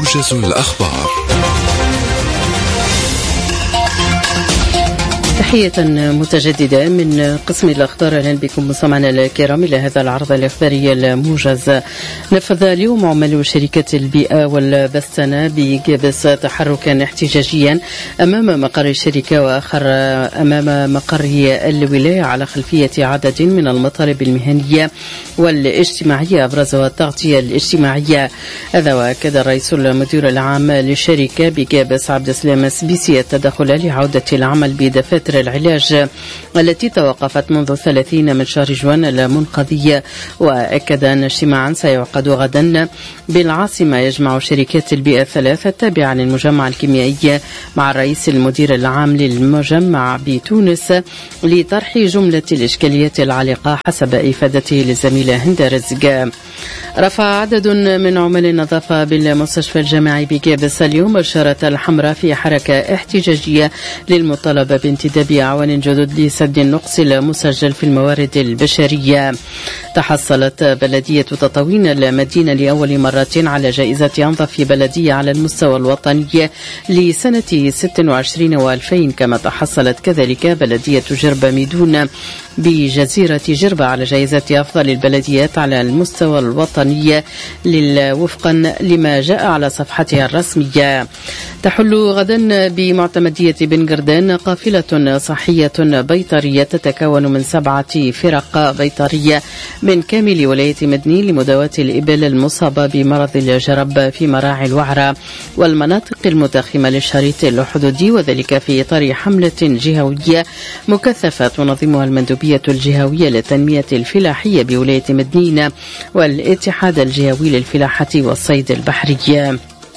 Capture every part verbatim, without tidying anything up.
موجز الأخبار. تحية متجددة من قسم الأخبار. أهلا بكم مستمعينا الكرام إلى هذا العرض الإخباري الموجز. نفذ اليوم عمال شركة البيئة والبستنة بجابس تحركا احتجاجيا أمام مقر الشركة وآخر أمام مقر الولاية على خلفية عدد من المطالب المهنية والاجتماعية أبرزها التغطية الاجتماعية. هذا وأكد الرئيس المدير العام للشركة بجابس عبد السلام السبيسي التدخل لعودة العمل بدفاتر العلاج التي توقفت منذ ثلاثين من شهر جوان المنقضي. وأكد أن اجتماعا سيعقد غدا بالعاصمة يجمع شركات البيئة الثلاثة التابعة للمجمع الكيميائي مع الرئيس المدير العام للمجمع بتونس لطرح جملة الإشكاليات العالقة حسب إفادته للزميلة هند رزق. رفع عدد من عمال النظافة بالمستشفى الجامعي بجابس اليوم الشارة الحمراء في حركة احتجاجية للمطالبة بانتداب أعوان جدد لسد النقص المسجل في الموارد البشرية. تحصلت بلدية تطاوين المدينة لأول مرة على جائزة أنظف بلدية على المستوى الوطني لسنة ستة وعشرين وألفين، كما تحصلت كذلك بلدية جربة ميدون بجزيرة جربة على جائزة أفضل البلديات على المستوى الوطني وفقا لما جاء على صفحتها الرسمية. تحل غدا بمعتمدية بن قردان قافلة صحية بيطرية تتكون من سبعة فرق بيطرية من كامل ولاية مدني لمداواة الإبل المصابة بمرض الجرب في مراعي الوعرة والمناطق المتاخمة للشريط الحدودي، وذلك في إطار حملة جهوية مكثفة تنظمها المندوبية الجهوية للتنمية الفلاحية بولاية مدنين والاتحاد الجهوي للفلاحة والصيد البحري.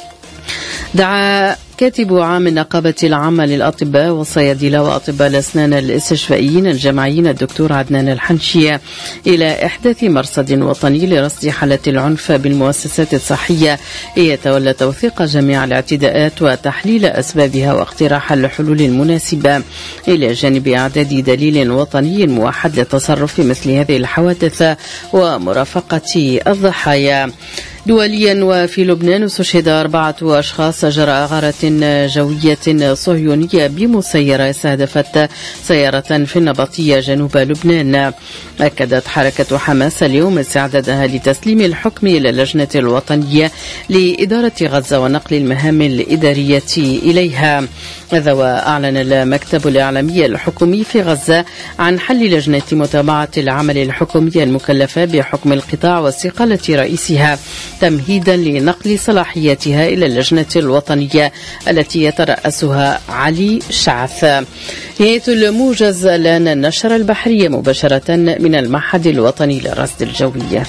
دعا كاتب عام النقابة العامة للأطباء والصيادلة وأطباء الأسنان الاستشفائيين الجامعيين الدكتور عدنان الحنشية إلى إحداث مرصد وطني لرصد حالة العنف بالمؤسسات الصحية يتولى توثيق جميع الاعتداءات وتحليل أسبابها واقتراح الحلول المناسبة، إلى جانب إعداد دليل وطني موحد للتصرف في مثل هذه الحوادث ومرافقة الضحايا. دوليا وفي لبنان استشهد أربعة أشخاص جراء غارة جوية صهيونية بمسيرة استهدفت سيارة في النبطية جنوب لبنان. أكدت حركة حماس اليوم استعدادها لتسليم الحكم إلى اللجنة الوطنية لإدارة غزة ونقل المهام الإدارية إليها. هذا وأعلن المكتب الإعلامي الحكومي في غزة عن حل لجنة متابعة العمل الحكومية المكلفة بحكم القطاع واستقالة رئيسها تمهيدا لنقل صلاحياتها إلى اللجنة الوطنية التي يترأسها علي شعث. نهاية الموجز. الآن النشرة البحرية مباشرة من المعهد الوطني للرصد الجوي.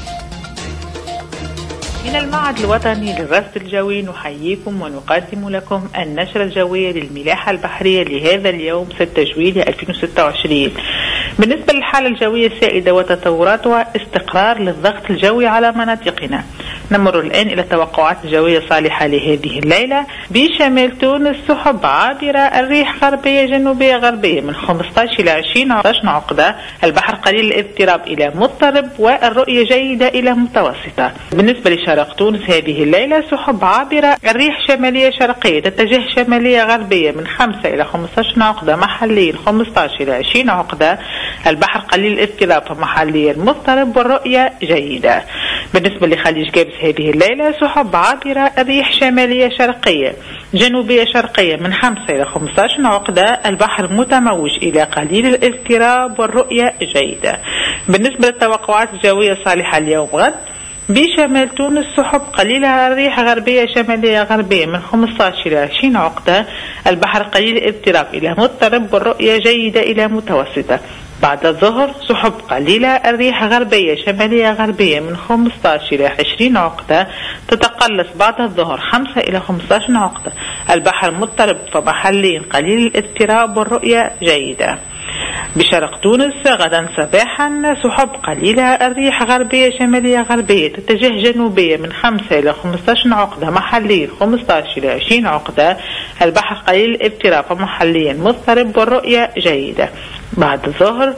من المعهد الوطني للرصد الجوي نحييكم ونقدم لكم النشرة الجوية للملاحة البحرية لهذا اليوم ستة جويلية ألفين وستة وعشرين. بالنسبة للحالة الجوية السائدة وتطوراتها، استقرار للضغط الجوي على مناطقنا. نمر الآن إلى التوقعات الجوية الصالحة لهذه الليلة. بشمال تونس سحب عابرة، الريح غربية جنوبية غربية من خمسة عشر إلى عشرين عقدة، البحر قليل الاضطراب إلى مضطرب والرؤية جيدة إلى متوسطة. بالنسبة لشرق تونس هذه الليلة سحب عابرة، الريح شمالية شرقية تتجه شمالية غربية من خمسة إلى خمسة عشر عقدة محليا خمسة عشر إلى عشرين عقدة، البحر قليل الاضطراب محليا مضطرب والرؤية جيدة. بالنسبة لخليج جابس هذه الليلة سحب عابرة، الريح شمالية شرقية جنوبية شرقية من خمسة إلى خمسة عشر عقدة، البحر متموج إلى قليل الاضطراب والرؤية جيدة. بالنسبة للتوقعات الجوية الصالحة اليوم غد، بشمال تونس سحب قليلة، الريح غربية شمالية غربية من خمسة عشر إلى عشرين عقدة، البحر قليل الاضطراب إلى مضطرب والرؤية جيدة إلى متوسطة. بعد الظهر سحب قليلة، الريح غربية شمالية غربية من خمسة عشر إلى عشرين عقدة، تتقلص بعد الظهر خمسة إلى خمسة عشر عقدة، البحر مضطرب فمحليا قليل الاضطراب والرؤية جيدة. بشرق تونس غدا صباحا سحب قليلة، الريح غربية شمالية غربية تتجه جنوبية من خمسة إلى خمسة عشر عقدة محليا خمسة عشر إلى عشرين عقدة، البحر قليل الاضطراب محليا مضطرب والرؤية جيدة. بعد الظهر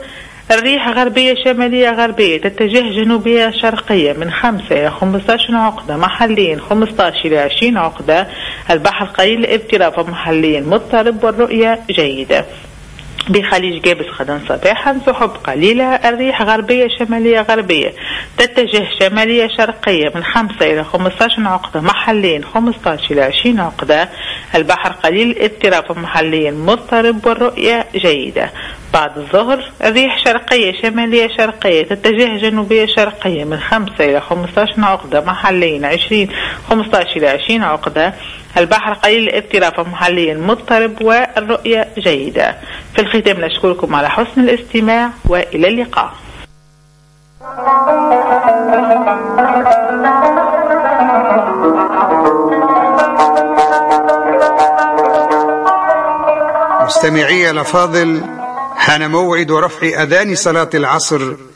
الريح غربية شمالية غربية تتجه جنوبية شرقية من خمسة إلى خمسة عشر عقدة محليا خمسة عشر إلى عشرين عقدة. البحر قليل الاضطراب محليا مضطرب والرؤية جيدة. بخليج جابس غدا صباحا سحب قليلة. الريح غربية شمالية غربية تتجه شمالية شرقية من خمسة إلى خمسة عشر عقدة محليا خمسة عشر إلى عشرين عقدة. البحر قليل الاضطراب محليا مضطرب والرؤية جيدة. بعد الظهر الريح شرقية شمالية شرقية تتجه جنوبية شرقية من خمسة إلى خمسة عشر عقدة محليا عشرين خمسة عشر إلى عشرين عقدة. البحر قليل الاضطراب محليا مضطرب والرؤية جيدة. في الختام نشكركم على حسن الاستماع وإلى اللقاء. مستمعي الأفاضل، حان موعد رفع أذان صلاة العصر